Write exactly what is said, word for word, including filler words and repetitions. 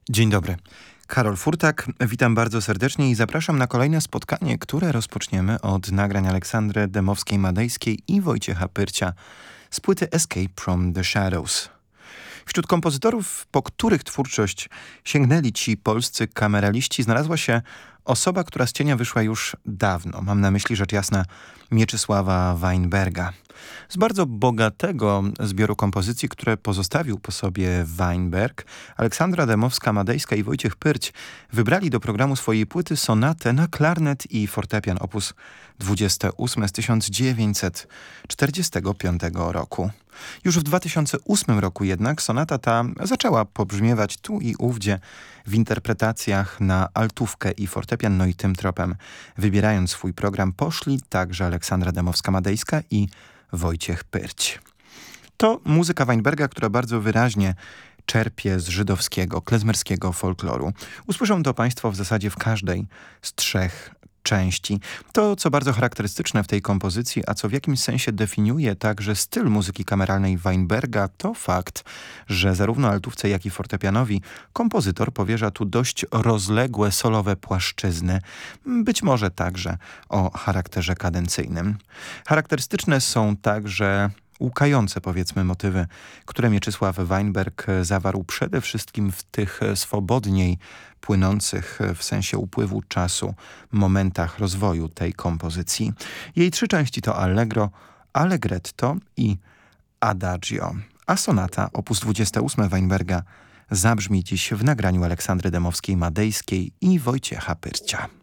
Dzień dobry. Karol Furtak, witam bardzo serdecznie i zapraszam na kolejne spotkanie, które rozpoczniemy od nagrań Aleksandry Dębowskiej-Madejskiej i Wojciecha Pyrcia z płyty Escape from the Shadows. Wśród kompozytorów, po których twórczość sięgnęli ci polscy kameraliści, znalazła się osoba, która z cienia wyszła już dawno. Mam na myśli rzecz jasna Mieczysława Weinberga. Z bardzo bogatego zbioru kompozycji, które pozostawił po sobie Weinberg, Aleksandra Dębowska-Madejska i Wojciech Pyrć wybrali do programu swojej płyty sonatę na klarnet i fortepian op. dwadzieścia osiem z tysiąc dziewięćset czterdziestego piątego roku. Już w dwa tysiące ósmym roku jednak sonata ta zaczęła pobrzmiewać tu i ówdzie w interpretacjach na altówkę i fortepian, no i tym tropem, wybierając swój program, poszli także Aleksandra Dębowska-Madejska i Wojciech Pyrć. To muzyka Weinberga, która bardzo wyraźnie czerpie z żydowskiego, klezmerskiego folkloru. Usłyszą to państwo w zasadzie w każdej z trzech części. To, co bardzo charakterystyczne w tej kompozycji, a co w jakimś sensie definiuje także styl muzyki kameralnej Weinberga, to fakt, że zarówno altówce, jak i fortepianowi kompozytor powierza tu dość rozległe solowe płaszczyzny, być może także o charakterze kadencyjnym. Charakterystyczne są także łukające, powiedzmy, motywy, które Mieczysław Weinberg zawarł przede wszystkim w tych swobodniej płynących w sensie upływu czasu momentach rozwoju tej kompozycji. Jej trzy części to Allegro, Allegretto i Adagio, a sonata op. dwadzieścia osiem Weinberga zabrzmi dziś w nagraniu Aleksandry Dębowskiej-Madejskiej i Wojciecha Pyrcia.